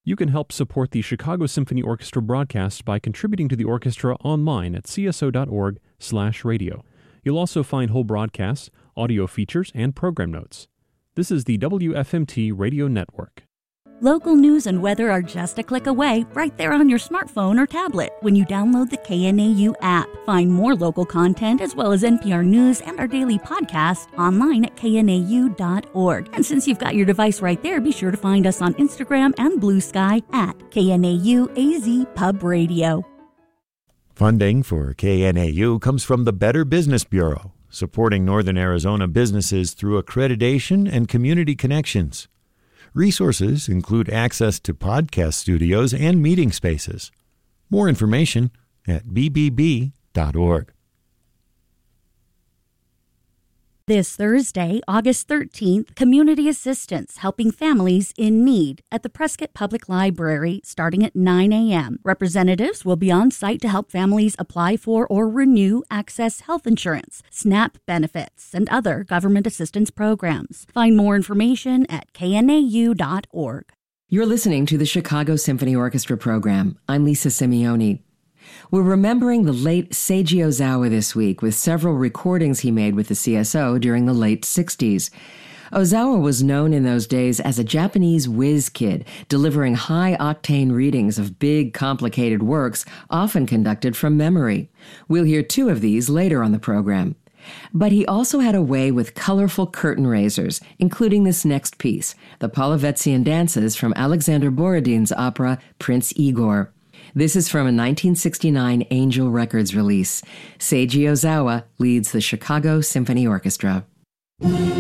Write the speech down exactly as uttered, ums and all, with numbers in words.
You can help support the Chicago Symphony Orchestra broadcast by contributing to the orchestra online at c s o dot org slash radio. You'll also find whole broadcasts, audio features, and program notes. This is the W F M T Radio Network. Local news and weather are just a click away, right there on your smartphone or tablet when you download the K N A U app. Find more local content as well as N P R News and our daily podcast online at k n a u dot org. And since you've got your device right there, be sure to find us on Instagram and Blue Sky at K N A U A Z Pub Radio. Funding for K N A U comes from the Better Business Bureau, supporting Northern Arizona businesses through accreditation and community connections. Resources include access to podcast studios and meeting spaces. More information at b b b dot org. This Thursday, August thirteenth, Community Assistance Helping Families in Need at the Prescott Public Library starting at nine a.m. Representatives will be on site to help families apply for or renew access health insurance, SNAP benefits, and other government assistance programs. Find more information at k n a u dot org. You're listening to the Chicago Symphony Orchestra program. I'm Lisa Simeone. We're remembering the late Seiji Ozawa this week with several recordings he made with the C S O during the late sixties. Ozawa was known in those days as a Japanese whiz kid, delivering high-octane readings of big, complicated works, often conducted from memory. We'll hear two of these later on the program. But he also had a way with colorful curtain raisers, including this next piece, the Polovetzian dances from Alexander Borodin's opera Prince Igor. This is from a nineteen sixty-nine Angel Records release. Seiji Ozawa leads the Chicago Symphony Orchestra.